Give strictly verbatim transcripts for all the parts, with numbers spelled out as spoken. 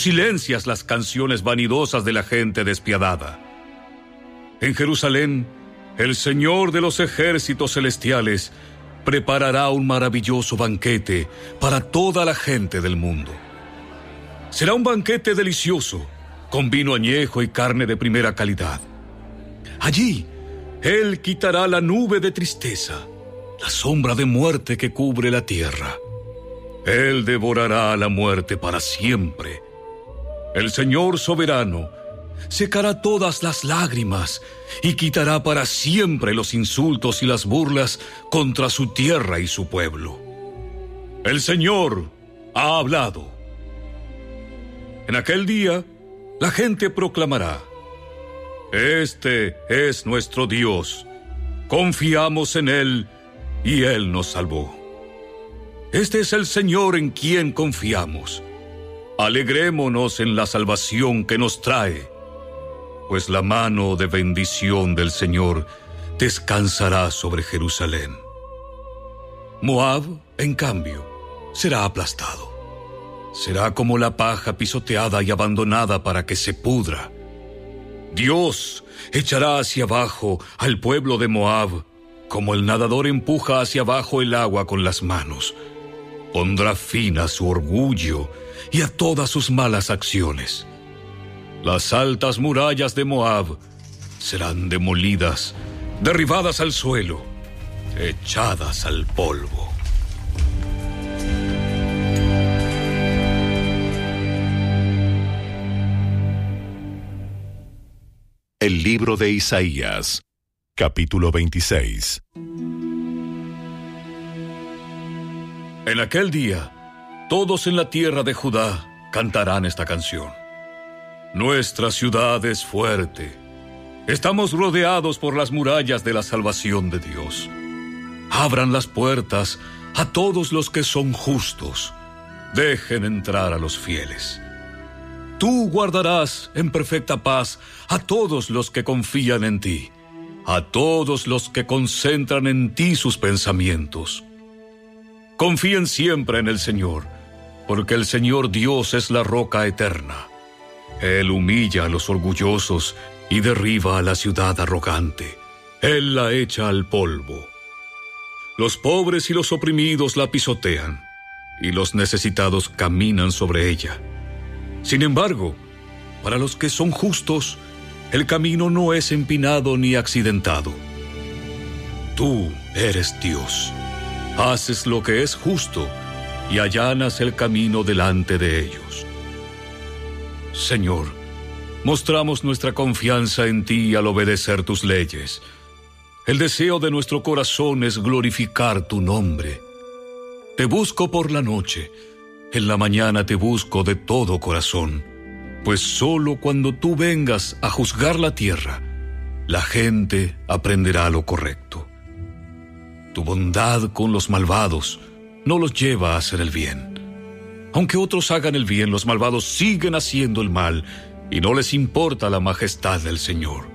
silencias las canciones vanidosas de la gente despiadada. En Jerusalén, el Señor de los ejércitos celestiales preparará un maravilloso banquete para toda la gente del mundo. Será un banquete delicioso, con vino añejo y carne de primera calidad. Allí, Él quitará la nube de tristeza, la sombra de muerte que cubre la tierra. Él devorará a la muerte para siempre. El Señor soberano secará todas las lágrimas y quitará para siempre los insultos y las burlas contra su tierra y su pueblo. El Señor ha hablado. En aquel día, la gente proclamará: Este es nuestro Dios. Confiamos en Él y Él nos salvó. Este es el Señor en quien confiamos. Alegrémonos en la salvación que nos trae, pues la mano de bendición del Señor descansará sobre Jerusalén. Moab, en cambio, será aplastado. Será como la paja pisoteada y abandonada para que se pudra. Dios echará hacia abajo al pueblo de Moab, como el nadador empuja hacia abajo el agua con las manos. Pondrá fin a su orgullo y a todas sus malas acciones. Las altas murallas de Moab serán demolidas, derribadas al suelo, echadas al polvo. El libro de Isaías, capítulo veintiséis. En aquel día, todos en la tierra de Judá cantarán esta canción. Nuestra ciudad es fuerte. Estamos rodeados por las murallas de la salvación de Dios. Abran las puertas a todos los que son justos. Dejen entrar a los fieles. Tú guardarás en perfecta paz a todos los que confían en ti, a todos los que concentran en ti sus pensamientos. Confíen siempre en el Señor, porque el Señor Dios es la roca eterna. Él humilla a los orgullosos y derriba a la ciudad arrogante. Él la echa al polvo. Los pobres y los oprimidos la pisotean, y los necesitados caminan sobre ella. Sin embargo, para los que son justos, el camino no es empinado ni accidentado. Tú eres Dios. Haces lo que es justo y allanas el camino delante de ellos. Señor, mostramos nuestra confianza en ti al obedecer tus leyes. El deseo de nuestro corazón es glorificar tu nombre. Te busco por la noche, en la mañana te busco de todo corazón, pues solo cuando tú vengas a juzgar la tierra, la gente aprenderá lo correcto. Tu bondad con los malvados no los lleva a hacer el bien. Aunque otros hagan el bien, los malvados siguen haciendo el mal y no les importa la majestad del Señor.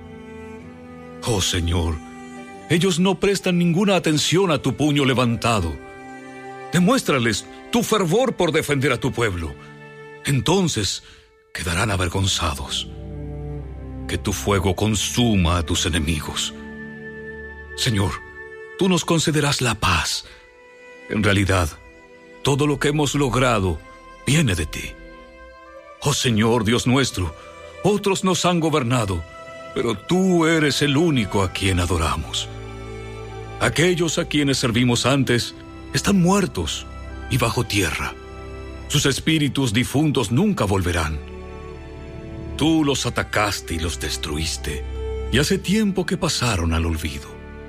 Oh Señor, ellos no prestan ninguna atención a tu puño levantado. Demuéstrales tu fervor por defender a tu pueblo. Entonces quedarán avergonzados. Que tu fuego consuma a tus enemigos. Señor, tú nos concederás la paz. En realidad, todo lo que hemos logrado viene de ti. Oh Señor, Dios nuestro, otros nos han gobernado, pero tú eres el único a quien adoramos. Aquellos a quienes servimos antes están muertos y bajo tierra. Sus espíritus difuntos nunca volverán. Tú los atacaste y los destruiste, y hace tiempo que pasaron al olvido.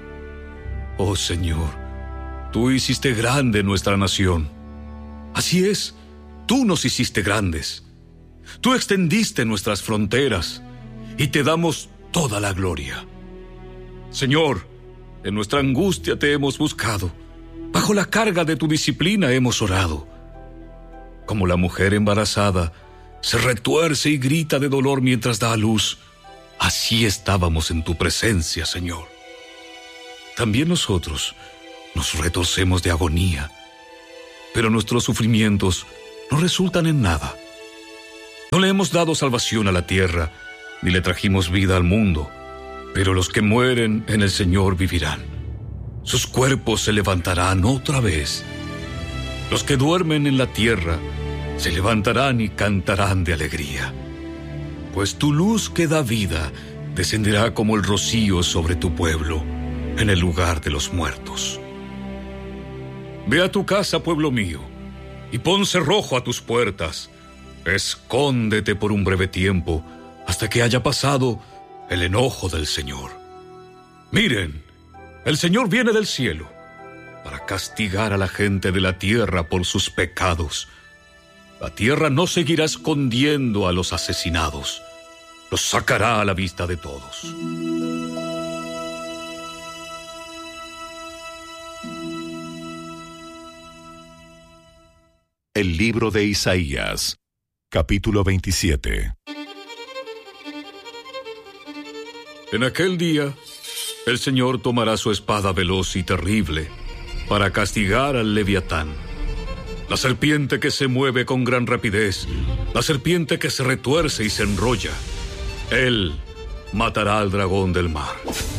Oh Señor, tú hiciste grande nuestra nación. Así es, tú nos hiciste grandes. Tú extendiste nuestras fronteras y te damos toda la gloria. Señor, en nuestra angustia te hemos buscado. Bajo la carga de tu disciplina hemos orado. Como la mujer embarazada se retuerce y grita de dolor mientras da a luz, así estábamos en tu presencia, Señor. También nosotros nos retorcemos de agonía, pero nuestros sufrimientos no resultan en nada. No le hemos dado salvación a la tierra, ni le trajimos vida al mundo, pero los que mueren en el Señor vivirán. Sus cuerpos se levantarán otra vez. Los que duermen en la tierra se levantarán y cantarán de alegría. Pues tu luz que da vida descenderá como el rocío sobre tu pueblo, en el lugar de los muertos. Ve a tu casa, pueblo mío, y pon cerrojo a tus puertas. Escóndete por un breve tiempo, hasta que haya pasado el enojo del Señor. Miren, el Señor viene del cielo para castigar a la gente de la tierra por sus pecados. La tierra no seguirá escondiendo a los asesinados, los sacará a la vista de todos. El libro de Isaías, capítulo veintisiete. En aquel día, el Señor tomará su espada veloz y terrible para castigar al Leviatán, la serpiente que se mueve con gran rapidez, la serpiente que se retuerce y se enrolla. Él matará al dragón del mar.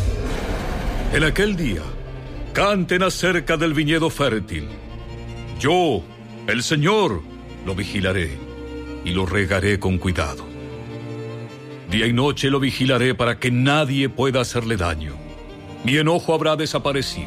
En aquel día, canten acerca del viñedo fértil. Yo, el Señor, lo vigilaré y lo regaré con cuidado. Día y noche lo vigilaré para que nadie pueda hacerle daño. Mi enojo habrá desaparecido.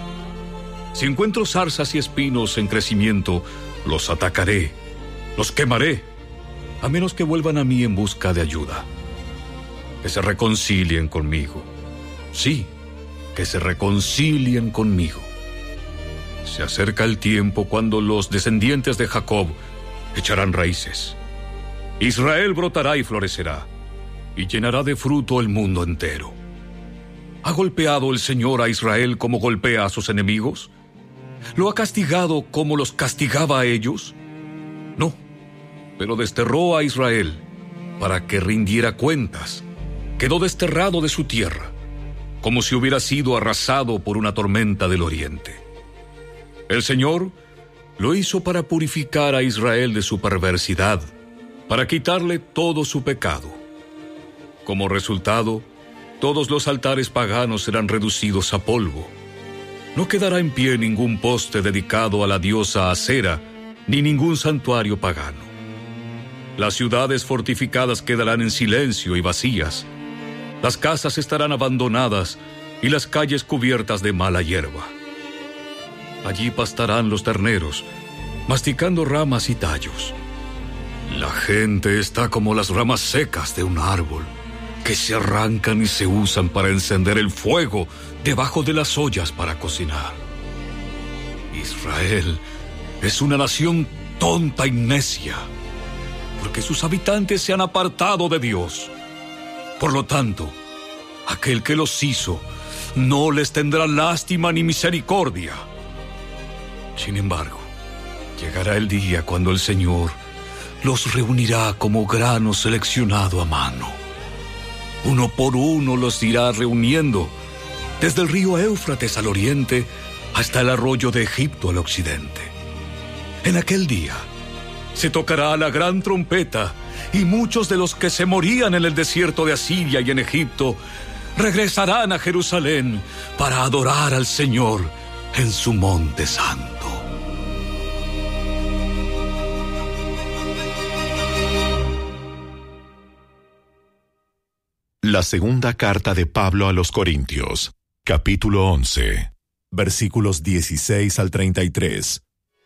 Si encuentro zarzas y espinos en crecimiento, los atacaré, los quemaré, a menos que vuelvan a mí en busca de ayuda. Que se reconcilien conmigo. Sí, que se reconcilien conmigo. Se acerca el tiempo cuando los descendientes de Jacob echarán raíces. Israel brotará y florecerá, y llenará de fruto el mundo entero. ¿Ha golpeado el Señor a Israel como golpea a sus enemigos? ¿Lo ha castigado como los castigaba a ellos? No, pero desterró a Israel para que rindiera cuentas. Quedó desterrado de su tierra, como si hubiera sido arrasado por una tormenta del oriente. El Señor lo hizo para purificar a Israel de su perversidad, para quitarle todo su pecado. Como resultado, todos los altares paganos serán reducidos a polvo. No quedará en pie ningún poste dedicado a la diosa Acera, ni ningún santuario pagano. Las ciudades fortificadas quedarán en silencio y vacías. Las casas estarán abandonadas y las calles cubiertas de mala hierba. Allí pastarán los terneros, masticando ramas y tallos. La gente está como las ramas secas de un árbol, que se arrancan y se usan para encender el fuego debajo de las ollas para cocinar. Israel es una nación tonta y necia, porque sus habitantes se han apartado de Dios. Por lo tanto, aquel que los hizo no les tendrá lástima ni misericordia. Sin embargo, llegará el día cuando el Señor los reunirá como grano seleccionado a mano. Uno por uno los irá reuniendo, desde el río Éufrates al oriente hasta el arroyo de Egipto al occidente. En aquel día se tocará la gran trompeta, y muchos de los que se morían en el desierto de Asiria y en Egipto regresarán a Jerusalén para adorar al Señor en su monte santo. La segunda carta de Pablo a los Corintios, capítulo once, versículos dieciséis al treinta y tres.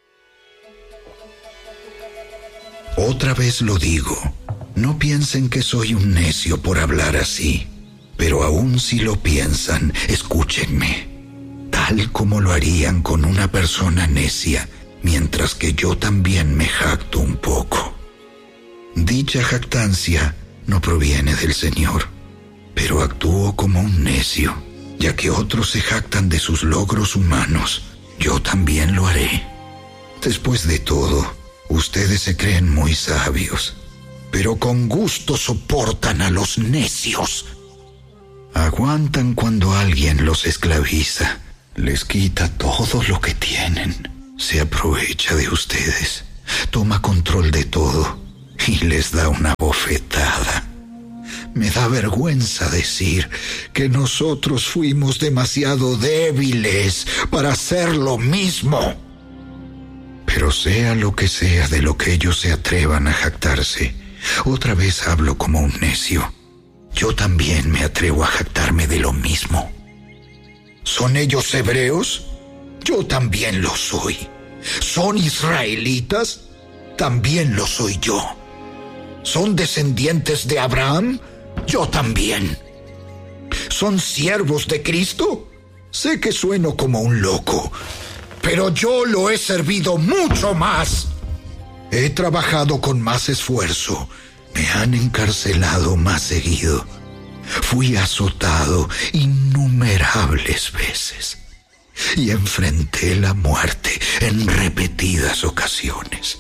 Otra vez lo digo, no piensen que soy un necio por hablar así, pero aun si lo piensan, escúchenme, tal como lo harían con una persona necia, mientras que yo también me jacto un poco. Dicha jactancia no proviene del Señor, pero actúo como un necio, ya que otros se jactan de sus logros humanos, yo también lo haré. Después de todo, ustedes se creen muy sabios, pero con gusto soportan a los necios. Aguantan cuando alguien los esclaviza, les quita todo lo que tienen, se aprovecha de ustedes, toma control de todo, y les da una bofetada. Me da vergüenza decir que nosotros fuimos demasiado débiles para hacer lo mismo. Pero sea lo que sea de lo que ellos se atrevan a jactarse, otra vez hablo como un necio. Yo también me atrevo a jactarme de lo mismo. ¿Son ellos hebreos? Yo también lo soy. ¿Son israelitas? También lo soy yo. ¿Son descendientes de Abraham? Yo también. ¿Son siervos de Cristo? Sé que sueno como un loco, pero yo lo he servido mucho más. He trabajado con más esfuerzo. Me han encarcelado más seguido. Fui azotado innumerables veces y enfrenté la muerte en repetidas ocasiones.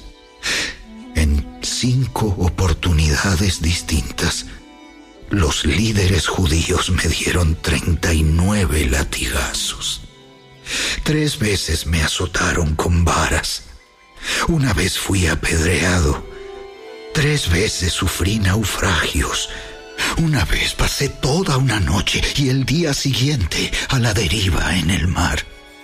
En cinco oportunidades distintas, los líderes judíos me dieron treinta y nueve latigazos. Tres veces me azotaron con varas. Una vez fui apedreado. Tres veces sufrí naufragios. Una vez pasé toda una noche y el día siguiente a la deriva en el mar.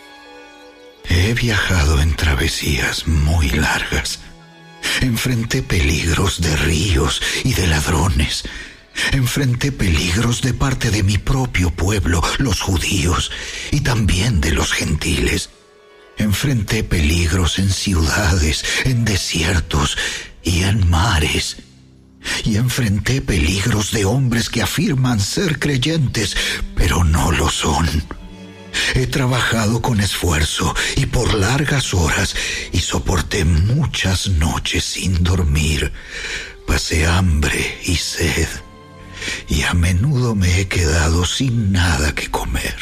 He viajado en travesías muy largas. Enfrenté peligros de ríos y de ladrones. Enfrenté peligros de parte de mi propio pueblo, los judíos, y también de los gentiles. Enfrenté peligros en ciudades, en desiertos y en mares. Y enfrenté peligros de hombres que afirman ser creyentes, pero no lo son. He trabajado con esfuerzo y por largas horas y soporté muchas noches sin dormir. Pasé hambre y sed y a menudo me he quedado sin nada que comer.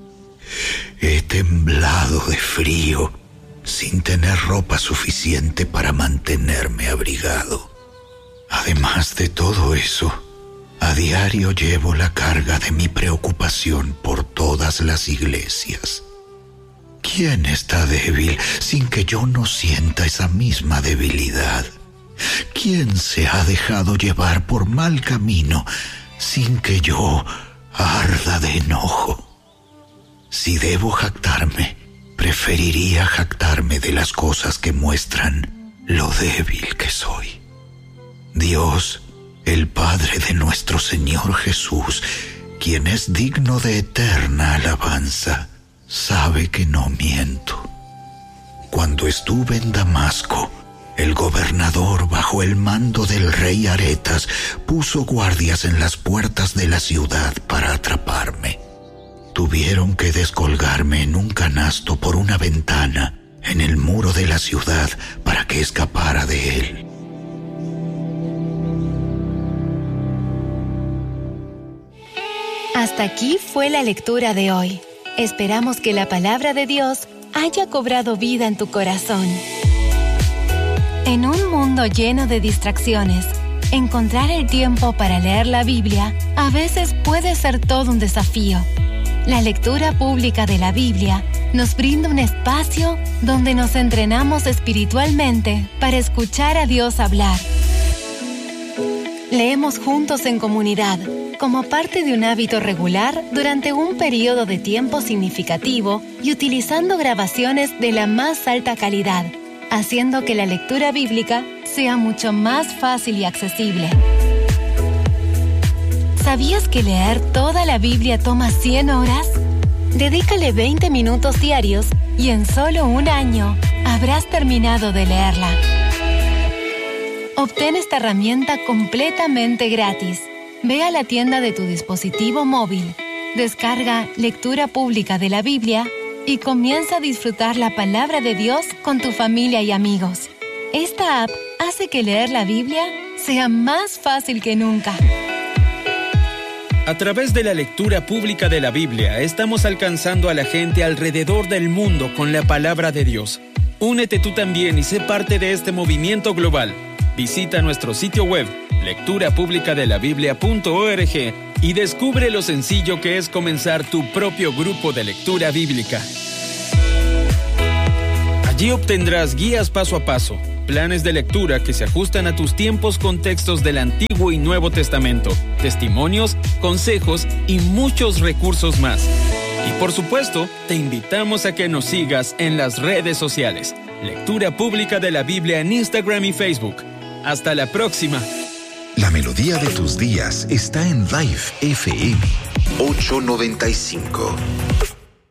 He temblado de frío sin tener ropa suficiente para mantenerme abrigado. Además de todo eso, a diario llevo la carga de mi preocupación por todas las iglesias. ¿Quién está débil sin que yo no sienta esa misma debilidad? ¿Quién se ha dejado llevar por mal camino sin que yo arda de enojo? Si debo jactarme, preferiría jactarme de las cosas que muestran lo débil que soy. Dios, el Padre de nuestro Señor Jesús, quien es digno de eterna alabanza, sabe que no miento. Cuando estuve en Damasco, el gobernador, bajo el mando del rey Aretas, puso guardias en las puertas de la ciudad para atraparme. Tuvieron que descolgarme en un canasto por una ventana en el muro de la ciudad para que escapara de él. Hasta aquí fue la lectura de hoy. Esperamos que la palabra de Dios haya cobrado vida en tu corazón. En un mundo lleno de distracciones, encontrar el tiempo para leer la Biblia a veces puede ser todo un desafío. La lectura pública de la Biblia nos brinda un espacio donde nos entrenamos espiritualmente para escuchar a Dios hablar. Leemos juntos en comunidad, como parte de un hábito regular durante un periodo de tiempo significativo y utilizando grabaciones de la más alta calidad, haciendo que la lectura bíblica sea mucho más fácil y accesible. ¿Sabías que leer toda la Biblia toma cien horas? Dedícale veinte minutos diarios y en solo un año habrás terminado de leerla. Obtén esta herramienta completamente gratis. Ve a la tienda de tu dispositivo móvil, descarga Lectura Pública de la Biblia y comienza a disfrutar la palabra de Dios con tu familia y amigos. Esta app hace que leer la Biblia sea más fácil que nunca. A través de la lectura pública de la Biblia, estamos alcanzando a la gente alrededor del mundo con la palabra de Dios. Únete tú también y sé parte de este movimiento global. Visita nuestro sitio web, lectura pública de la biblia punto org, y descubre lo sencillo que es comenzar tu propio grupo de lectura bíblica. Allí obtendrás guías paso a paso, planes de lectura que se ajustan a tus tiempos con textos del Antiguo y Nuevo Testamento, testimonios, consejos y muchos recursos más. Y por supuesto, te invitamos a que nos sigas en las redes sociales. Lectura Pública de la Biblia en Instagram y Facebook. Hasta la próxima. La melodía de tus días está en Life F M ochocientos noventa y cinco.